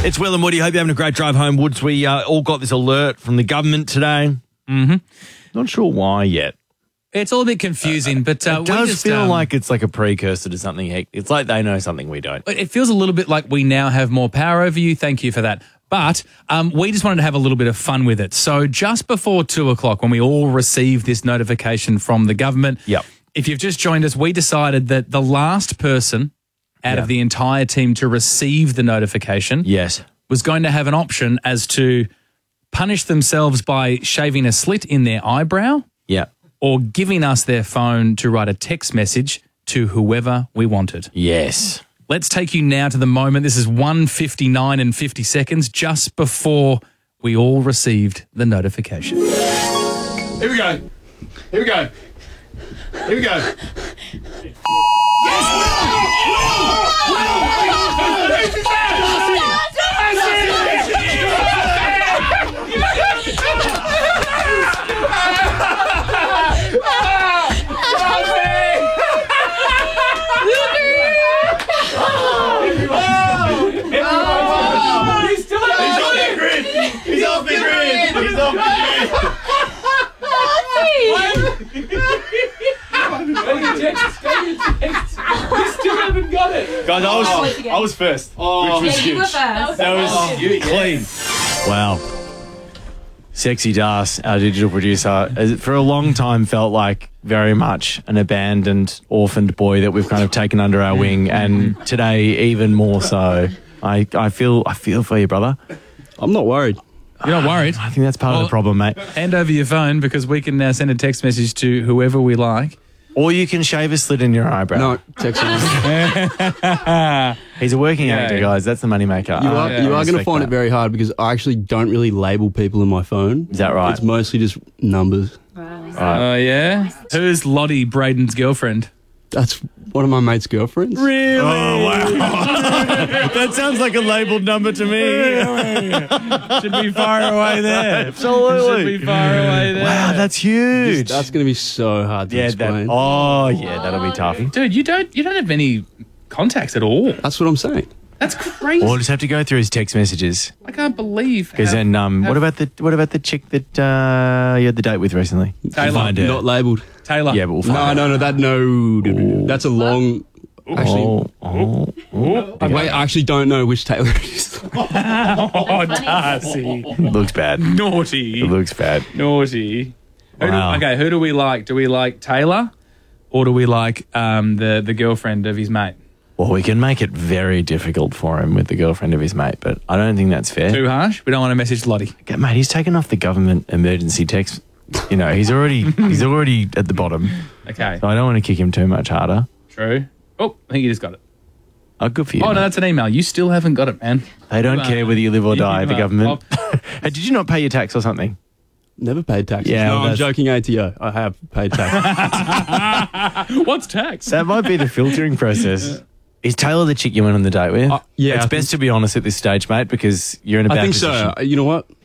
It's Will and Woody. Hope you're having a great drive home, Woods. We all got this alert from the government today. Mm-hmm. Not sure why yet. It's all a bit confusing, but it does feel like it's like a precursor to something. It's like they know something we don't. It feels a little bit like we now have more power over you. Thank you for that. But we just wanted to have a little bit of fun with it. So just before 2 o'clock, when we all received this notification from the government, if you've just joined us, we decided that the last person out of the entire team to receive the notification was going to have an option as to punish themselves by shaving a slit in their eyebrow or giving us their phone to write a text message to whoever we wanted. Yes. Let's take you now to the moment. This is 1:59 and 50 seconds, just before we all received the notification. Here we go. Here we go. Here we go. He's off the grid. He's off the grid. You still haven't got it. Guys, I was first, which was huge. You were first. That was clean. Wow. Sexy Das, our digital producer, for a long time felt like very much an abandoned, orphaned boy that we've kind of taken under our wing, and today even more so. I feel for you, brother. I'm not worried. You're not worried? I think that's part of the problem, mate. Hand over your phone because we can now send a text message to whoever we like. Or you can shave a slit in your eyebrow. No, text him. He's a working actor, guys. That's the moneymaker. You are going to find it very hard because I actually don't really label people in my phone. Is that right? It's mostly just numbers. Oh, yeah? Who's Lottie, Braden's girlfriend? That's one of my mate's girlfriends. Really? Oh, wow. That sounds like a labelled number to me. Should be far away there. Absolutely. Should be far away there. Wow, that's huge. That's going to be so hard to explain. That'll be tough. Dude, you don't have any contacts at all. That's what I'm saying. That's crazy. We'll just have to go through his text messages. I can't believe. Because then, what about the chick that you had the date with recently? Taylor. Not labelled. Taylor. Yeah, but we'll find out. No. That's a long. Actually, wait, I actually don't know which Taylor it is. Oh, Darcy. Looks bad. Naughty. It looks bad. Naughty. Wow. Who do we like? Do we like Taylor or do we like the girlfriend of his mate? Well, we can make it very difficult for him with the girlfriend of his mate, but I don't think that's fair. Too harsh? We don't want to message Lottie. Okay, mate, he's taken off the government emergency text. You know, he's already at the bottom. Okay. So I don't want to kick him too much harder. True. Oh, I think you just got it. Oh, good for you. Oh, mate. no, that's an email. You still haven't got it, man. They don't care whether you live or die, the government. Hey, did you not pay your tax or something? Never paid taxes. Yeah, no, well, I'm joking, ATO. I have paid tax. What's tax? That might be the filtering process. Is Taylor the chick you went on the date with? Yeah. It's best to be honest at this stage, mate, because you're in a bad position. I think so. You know what?